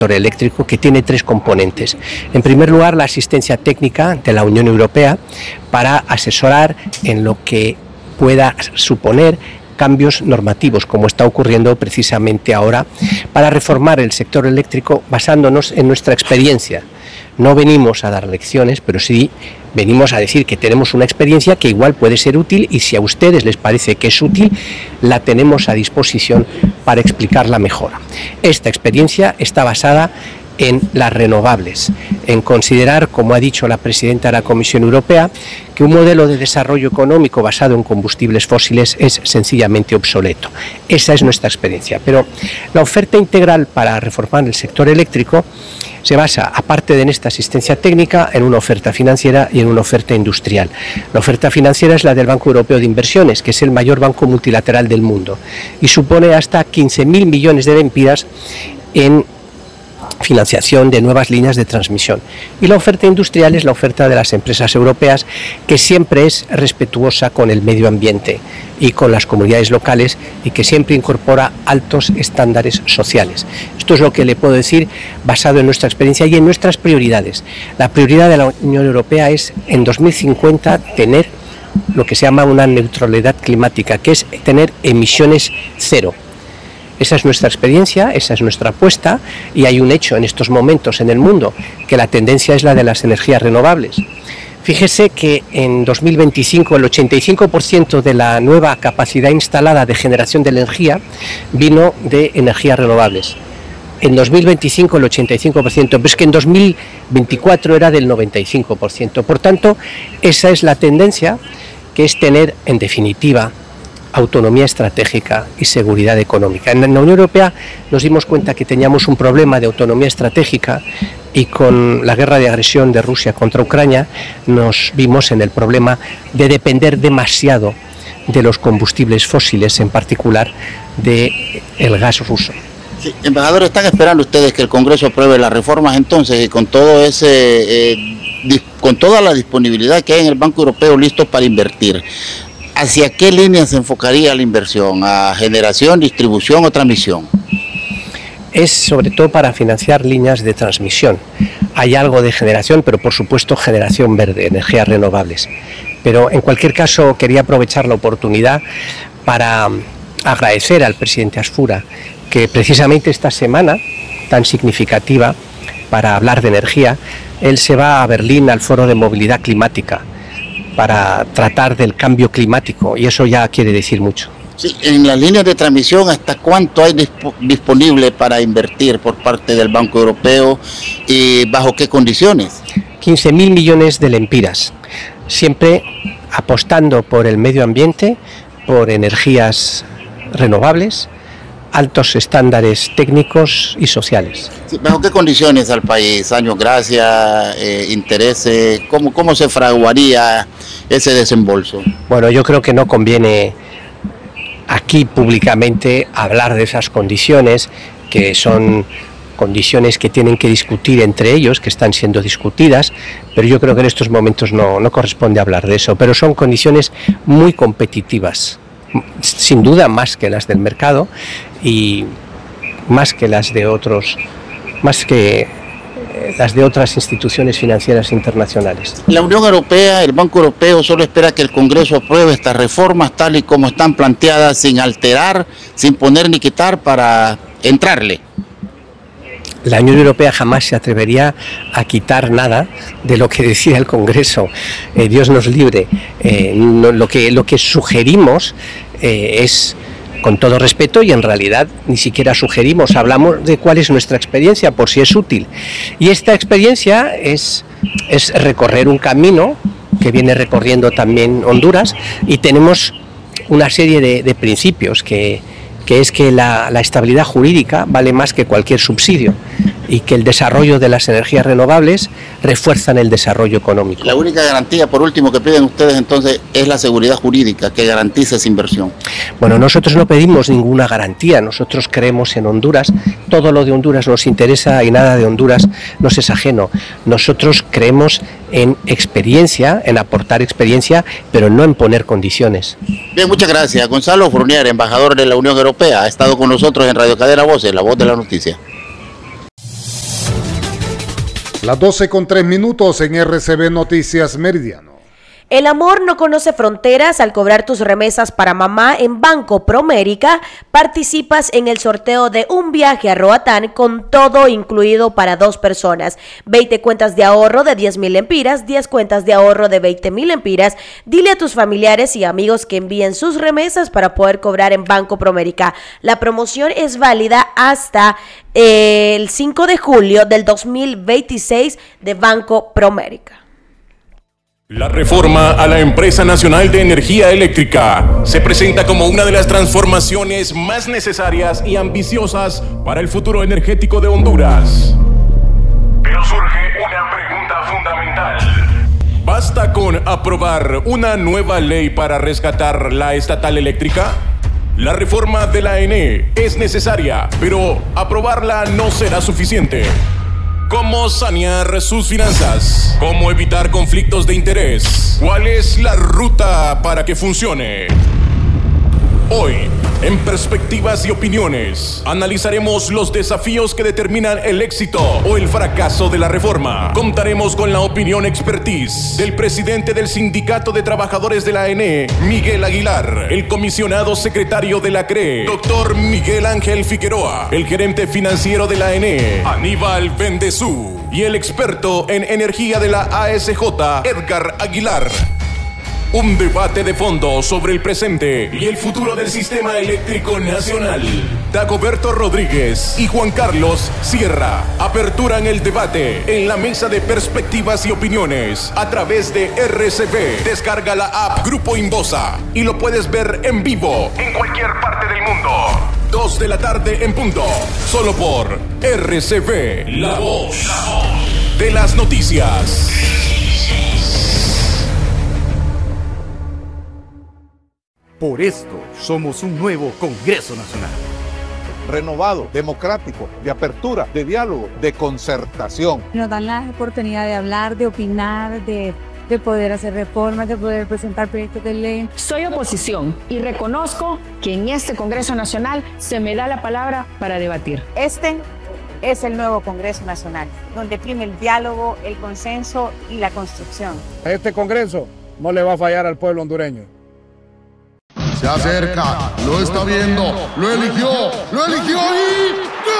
eléctrico, que tiene tres componentes. En primer lugar, la asistencia técnica de la Unión Europea para asesorar en lo que pueda suponer cambios normativos, como está ocurriendo precisamente ahora, para reformar el sector eléctrico basándonos en nuestra experiencia. No venimos a dar lecciones, pero sí venimos a decir que tenemos una experiencia que igual puede ser útil, y si a ustedes les parece que es útil, la tenemos a disposición para explicarla mejor. Esta experiencia está basada en las renovables, en considerar, como ha dicho la presidenta de la Comisión Europea, que un modelo de desarrollo económico basado en combustibles fósiles es sencillamente obsoleto. Esa es nuestra experiencia. Pero la oferta integral para reformar el sector eléctrico se basa, aparte de en esta asistencia técnica, en una oferta financiera y en una oferta industrial. La oferta financiera es la del Banco Europeo de Inversiones, que es el mayor banco multilateral del mundo, y supone hasta 15.000 millones de lempiras en financiación de nuevas líneas de transmisión. Y la oferta industrial es la oferta de las empresas europeas, que siempre es respetuosa con el medio ambiente y con las comunidades locales, y que siempre incorpora altos estándares sociales. Esto es lo que le puedo decir basado en nuestra experiencia y en nuestras prioridades. La prioridad de la Unión Europea es en 2050 tener lo que se llama una neutralidad climática, que es tener emisiones cero. Esa es nuestra experiencia, esa es nuestra apuesta, y hay un hecho en estos momentos en el mundo, que la tendencia es la de las energías renovables. Fíjese que en 2025 el 85% de la nueva capacidad instalada de generación de energía vino de energías renovables. En 2025 el 85%, pero es que en 2024 era del 95%. Por tanto, esa es la tendencia, que es tener, en definitiva, autonomía estratégica y seguridad económica. En la Unión Europea nos dimos cuenta que teníamos un problema de autonomía estratégica, y con la guerra de agresión de Rusia contra Ucrania nos vimos en el problema de depender demasiado de los combustibles fósiles, en particular del gas ruso. Sí, embajador, ¿están esperando ustedes que el Congreso apruebe las reformas entonces, y con todo con toda la disponibilidad que hay en el Banco Europeo listos para invertir? ¿Hacia qué línea se enfocaría la inversión? ¿A generación, distribución o transmisión? Es sobre todo para financiar líneas de transmisión. Hay algo de generación, pero por supuesto generación verde, energías renovables. Pero en cualquier caso quería aprovechar la oportunidad para agradecer al presidente Asfura que precisamente esta semana tan significativa para hablar de energía, él se va a Berlín al Foro de Movilidad Climática para tratar del cambio climático, y eso ya quiere decir mucho. Sí, en las líneas de transmisión, ¿hasta cuánto hay disponible para invertir por parte del Banco Europeo y bajo qué condiciones? 15.000 millones de lempiras, siempre apostando por el medio ambiente, por energías renovables, altos estándares técnicos y sociales. Sí, ¿bajo qué condiciones al país? ¿Años gracia, intereses? ¿Cómo se fraguaría ese desembolso? Bueno, yo creo que no conviene aquí públicamente hablar de esas condiciones, que son condiciones que tienen que discutir entre ellos, que están siendo discutidas, pero yo creo que en estos momentos no corresponde hablar de eso, pero son condiciones muy competitivas, sin duda más que las del mercado y más que las de otras instituciones financieras internacionales. La Unión Europea, el Banco Europeo, solo espera que el Congreso apruebe estas reformas tal y como están planteadas, sin alterar, sin poner ni quitar, para entrarle. La Unión Europea jamás se atrevería a quitar nada de lo que decida el Congreso. Dios nos libre. Lo que sugerimos es, con todo respeto, y en realidad ni siquiera sugerimos, hablamos de cuál es nuestra experiencia, por si es útil. Y esta experiencia es recorrer un camino que viene recorriendo también Honduras, y tenemos una serie de principios que es que la estabilidad jurídica vale más que cualquier subsidio, y que el desarrollo de las energías renovables refuerzan el desarrollo económico. La única garantía, por último, que piden ustedes entonces es la seguridad jurídica que garantice esa inversión. Bueno, nosotros no pedimos ninguna garantía, nosotros creemos en Honduras, todo lo de Honduras nos interesa y nada de Honduras nos es ajeno. Nosotros creemos en experiencia, en aportar experiencia, pero no en poner condiciones. Bien, muchas gracias. Gonzalo Fournier, embajador de la Unión Europea, ha estado con nosotros en Radio Cadena Voces, la voz de la noticia. Las 12:03 en RCB Noticias Meridiano. El amor no conoce fronteras. Al cobrar tus remesas para mamá en Banco Promérica, participas en el sorteo de un viaje a Roatán con todo incluido para 2 personas. 20 cuentas de ahorro de 10.000 lempiras, 10 cuentas de ahorro de 20.000 lempiras. Dile a tus familiares y amigos que envíen sus remesas para poder cobrar en Banco Promérica. La promoción es válida hasta el 5 de julio del 2026 de Banco Promérica. La reforma a la Empresa Nacional de Energía Eléctrica se presenta como una de las transformaciones más necesarias y ambiciosas para el futuro energético de Honduras. Pero surge una pregunta fundamental. ¿Basta con aprobar una nueva ley para rescatar la estatal eléctrica? La reforma de la ENE es necesaria, pero aprobarla no será suficiente. ¿Cómo sanear sus finanzas? ¿Cómo evitar conflictos de interés? ¿Cuál es la ruta para que funcione? Hoy, en Perspectivas y Opiniones, analizaremos los desafíos que determinan el éxito o el fracaso de la reforma. Contaremos con la opinión expertise del presidente del Sindicato de Trabajadores de la ENE, Miguel Aguilar, el comisionado secretario de la CRE, doctor Miguel Ángel Figueroa, el gerente financiero de la ENE, Aníbal Bendezú, y el experto en energía de la ASJ, Edgar Aguilar. Un debate de fondo sobre el presente y el futuro del sistema eléctrico nacional. Dagoberto Rodríguez y Juan Carlos Sierra aperturan el debate en la mesa de Perspectivas y Opiniones a través de RCB. Descarga la app Grupo Inbosa y lo puedes ver en vivo en cualquier parte del mundo. 2 de la tarde en punto. Solo por RCB, la voz de las noticias. Por esto somos un nuevo Congreso Nacional. Renovado, democrático, de apertura, de diálogo, de concertación. Nos dan la oportunidad de hablar, de opinar, de poder hacer reformas, de poder presentar proyectos de ley. Soy oposición y reconozco que en este Congreso Nacional se me da la palabra para debatir. Este es el nuevo Congreso Nacional, donde prime el diálogo, el consenso y la construcción. Este Congreso no le va a fallar al pueblo hondureño. Se acerca, lo está viendo, lo eligió y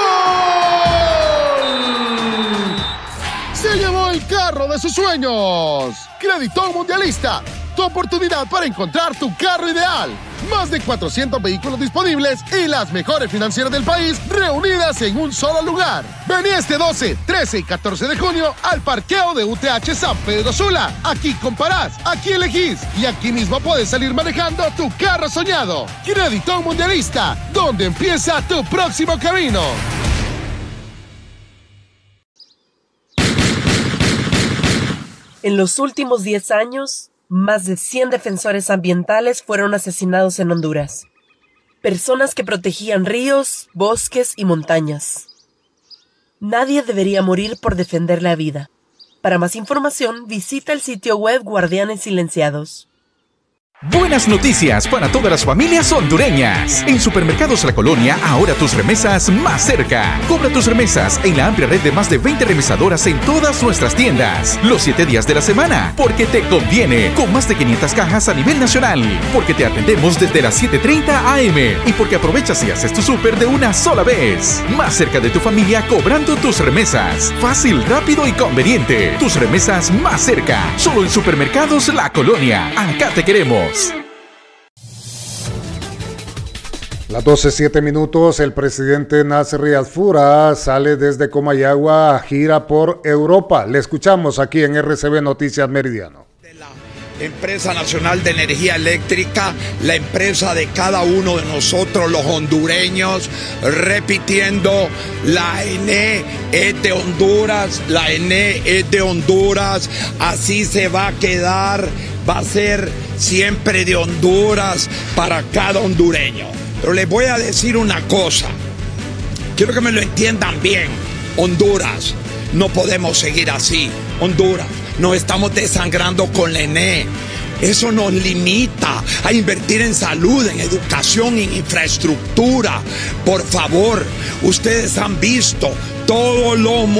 ¡gol! Se llevó el carro de sus sueños. Creditón Mundialista, tu oportunidad para encontrar tu carro ideal. Más de 400 vehículos disponibles y las mejores financieras del país reunidas en un solo lugar. Vení este 12, 13 y 14 de junio al parqueo de UTH San Pedro Sula. Aquí comparás, aquí elegís y aquí mismo puedes salir manejando tu carro soñado. Creditón Mundialista, donde empieza tu próximo camino. En los últimos 10 años, más de 100 defensores ambientales fueron asesinados en Honduras. Personas que protegían ríos, bosques y montañas. Nadie debería morir por defender la vida. Para más información, visita el sitio web Guardianes Silenciados. Buenas noticias para todas las familias hondureñas. En Supermercados La Colonia, ahora tus remesas más cerca. Cobra tus remesas en la amplia red de más de 20 remesadoras en todas nuestras tiendas. Los 7 días de la semana, porque te conviene. Con más de 500 cajas a nivel nacional. Porque te atendemos desde las 7:30 AM. Y porque aprovechas y haces tu súper de una sola vez. Más cerca de tu familia cobrando tus remesas. Fácil, rápido y conveniente. Tus remesas más cerca. Solo en Supermercados La Colonia. Acá te queremos. Las 12:07, el presidente Nasser Al-Fura sale desde Comayagua a gira por Europa. Le escuchamos aquí en RCB Noticias Meridiano. Empresa Nacional de Energía Eléctrica, la empresa de cada uno de nosotros los hondureños, repitiendo, la ENE es de Honduras, la ENE es de Honduras, así se va a quedar, va a ser siempre de Honduras para cada hondureño. Pero les voy a decir una cosa, quiero que me lo entiendan bien, Honduras, no podemos seguir así, Honduras. Nos estamos desangrando con la ENE. Eso nos limita a invertir en salud, en educación, en infraestructura. Por favor, ustedes han visto todos los